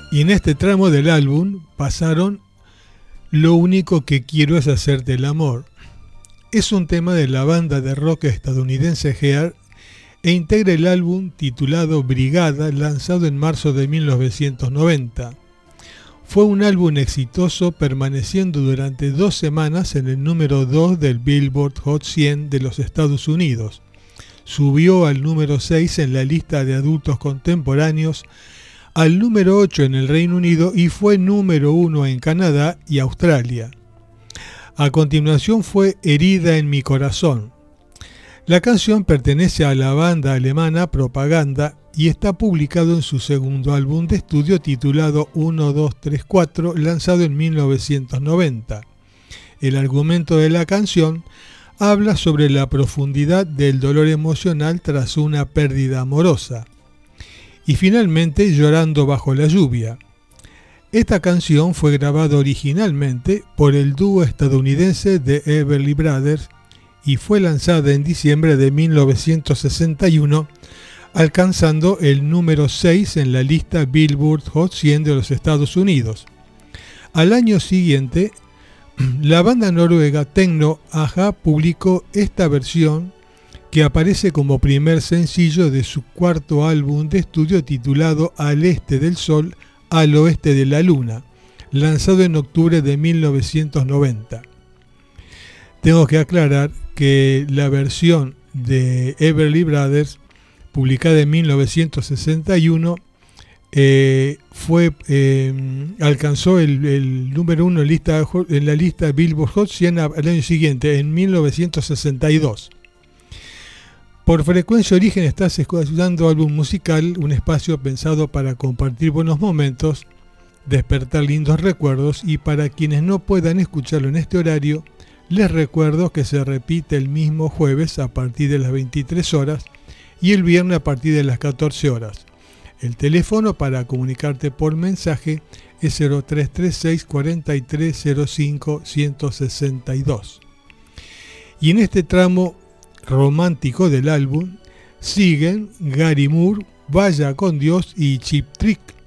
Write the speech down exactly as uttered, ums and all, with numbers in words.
Y en este tramo del álbum pasaron Lo único que quiero es hacerte el amor. Es un tema de la banda de rock estadounidense Heart e integra el álbum titulado Brigada, lanzado en marzo de mil novecientos noventa. Fue un álbum exitoso, permaneciendo durante dos semanas en el número dos del Billboard Hot cien de los Estados Unidos. Subió al número seis en la lista de adultos contemporáneos, al número ocho en el Reino Unido y fue número uno en Canadá y Australia. A continuación fue Herida en mi corazón. La canción pertenece a la banda alemana Propaganda y está publicado en su segundo álbum de estudio titulado uno, dos, tres, cuatro, lanzado en mil novecientos noventa. El argumento de la canción habla sobre la profundidad del dolor emocional tras una pérdida amorosa. Y finalmente, Llorando bajo la lluvia. Esta canción fue grabada originalmente por el dúo estadounidense The Everly Brothers y fue lanzada en diciembre de mil novecientos sesenta y uno, alcanzando el número seis en la lista Billboard Hot cien de los Estados Unidos. Al año siguiente, la banda noruega Tecno a-ha publicó esta versión, que aparece como primer sencillo de su cuarto álbum de estudio titulado Al este del sol, al oeste de la luna, lanzado en octubre de mil novecientos noventa. Tengo que aclarar que la versión de Everly Brothers, publicada en mil novecientos sesenta y uno, eh, fue, eh, alcanzó el, el número uno en, lista, en la lista Billboard Hot cien al año siguiente, en mil novecientos sesenta y dos. Por Frecuencia Origen estás escuchando Álbum Musical, un espacio pensado para compartir buenos momentos, despertar lindos recuerdos, y para quienes no puedan escucharlo en este horario, les recuerdo que se repite el mismo jueves a partir de las veintitrés horas y el viernes a partir de las catorce horas. El teléfono para comunicarte por mensaje es cero tres tres seis, cuatro tres cero cinco, uno seis dos. Y en este tramo romántico del álbum siguen Gary Moore, Vaya con Dios y Cheap Trick.